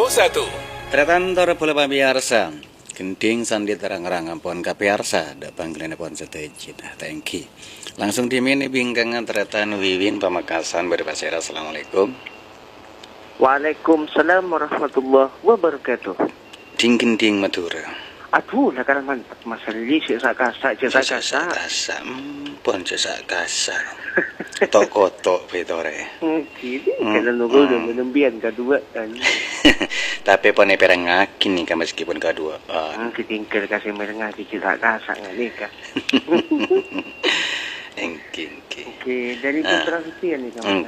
Tretan tora pula pabiarsa. Gending sandi terang-rang ampun kapiarsa. Da panggilan pun setejit. Thank you. Langsung dimin bingkangan tretan Wiwin Pamekasan berpasir. Assalamualaikum. Waalaikumsalam warahmatullahi wabarakatuh. Ding Madura. Aduh, lah karena mantap Mas Lili jasa kasa. Pun jasa kasa. Tok betore. Gini, kalau nunggu udah menembian kedua kan. Tapi pone perengakin nih kan meskipun kedua. Ditinggal kasih merengah di jasa kasa nih kan. Engki. Oke, dari putra Suci nih kamu.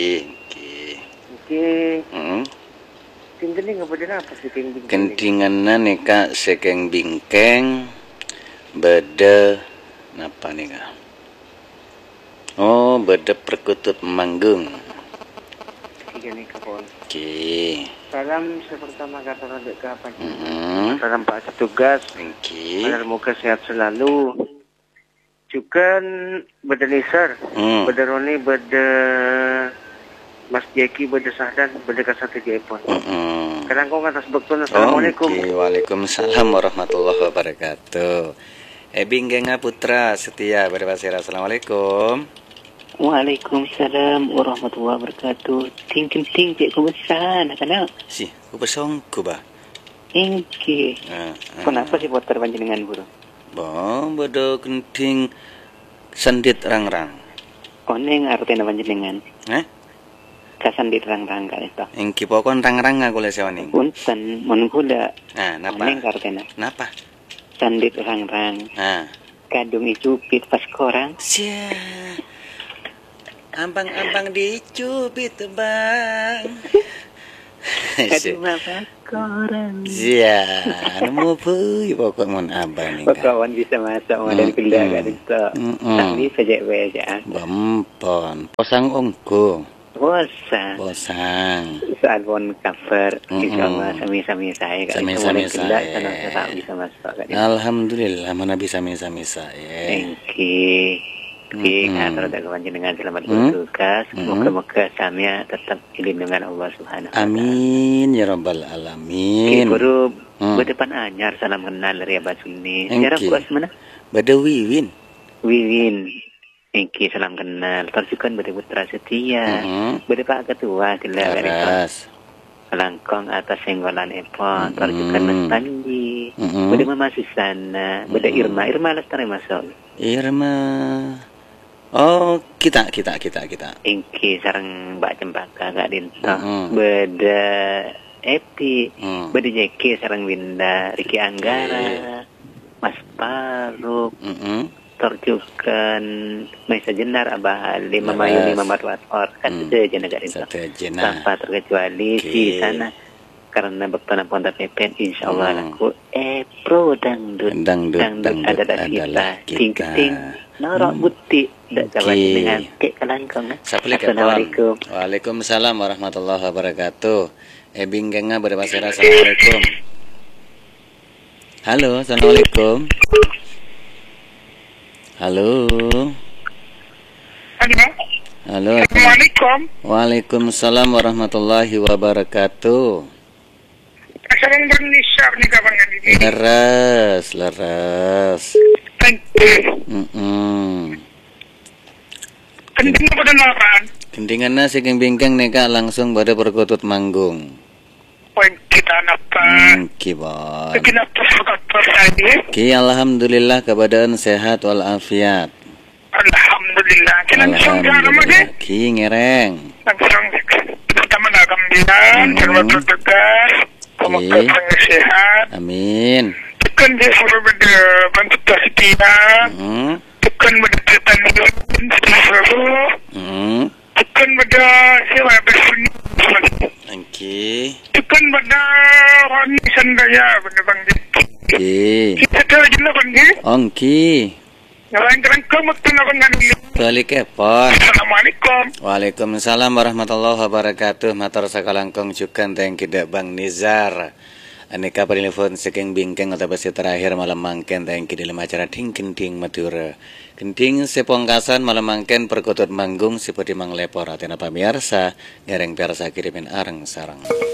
Oke. Tinggalnya nggak apa sih bingkeng? Kendinganna nih kak sekeng bingkeng beda napa nih kak? Oh beda perkutut manggung. Tiga nih kapon. Oke. Salam pertama kata rada ke apa? Salam Pak Setugas. Semoga sehat selalu. Juga beda Nisar, beda Roni, beda Mas Jeki, beda Sahdan, beda Kasati Jaipon. Sekarang kau atas betul. Assalamualaikum. Waalaikumsalam warahmatullahi wabarakatuh. Binggenga Putra Setia berpasir. Assalamualaikum. Waalaikumsalam warahmatullahi wabarakatuh. Ting cek kau besar, nak Si, kau besong ku ba? Ingki. Kenapa sih buat terpanjenengan guru? Bang, beda kenting sandit rang-rang. Koneng artinya panjenengan. Kasandit rang-rang ka ito. Engki pokon rang-rang aku le sewaning. Punten mun kula. Napa? Koneng artinya. Napa? Sandit rang-rang. Kadung icupit pas korang. Sia. Ambang-ambang dicupit bang. Kadung apa korang. Sia. Nemu puy pokok mun abang nih. Pekawan bisa masak dan kuliah kan itu. Tapi saja beja. Bampon. Posang ongko. Bosang. Saat pun cover, insyaAllah sami-sami saya. Sami-sami saya. Karena bisa masuk. Alhamdulillah, mana bisa sami-sami saya. Thank you. Kalau ada kepanjenengan selamat bertugas. Moga-moga samia tetap dilindungi Allah Subhanahu wa ta'ala. Amin ya rabbal alamin. Guru berdepan anyar salam kenal dari Abah Sunni. Sejarah kuas mana? Bada Wiwin. Iki salam kenal. Terjukan beri putra setia. Beri Pak Ketua sila dari Langkong atas senggolan epon. Terjukan Mas Panji. Beri Mama Susana. Beri Irma Lestari masuk. Irma. Oh kita. Iki sarang Mbak Cempaka gak dinto. Beda Epi. Beda Jeki sarang Winda. Riki Anggara. Mas Paruk. Terjukan Maisa Jenar Abah Ali Mamayuni Mamarwat Or kan saja negara itu tanpa terkecuali di sana karena bektona ponta pepen insyaallah aku pro dangdut adalah kita ting norok buti dak kawan dengan kek kalangkong. Assalamualaikum. Waalaikumsalam warahmatullahi wabarakatuh. Bingkenga berpasir. Assalamualaikum. Halo, assalamualaikum. Halo. Assalamualaikum. Waalaikumsalam warahmatullahi wabarakatuh. Asal bernisar nih kapan ini? Leres. Kending pada naran. Kendinganna saking bingkang neka langsung pada perkutut manggung. Poin kita napa? Kibon. Kenapa faktor tadi? Ki alhamdulillah keadaan sehat walafiat. Alhamdulillah. Langsung jalan aja. Ki ngereng. Langsung pertama gambiran, terima bertugas. Semoga sehat. Amin. Tekan dia suruh beda bantu setia. Tekan beda pertanian seluruh. Tekan beda sewa bersunyi. Angki. Tekan beda Roni Sandaya benda bang. Kita tu aja nak bang. Angki. Yang lain kamu tu nak bang. Balik kepon. Assalamualaikum. Waalaikumsalam warahmatullahi wabarakatuh. Matur sakalangkong jukan thank you Bang Nizar. Aneka penelpon saking bingkeng atau besi terakhir malam mangken thank you dalam acara Ding Madura. Kenting sepongkasan malam mangken perkutut manggung seperti manglepor atena pamirsa ngereng persa kirimin areng sarang.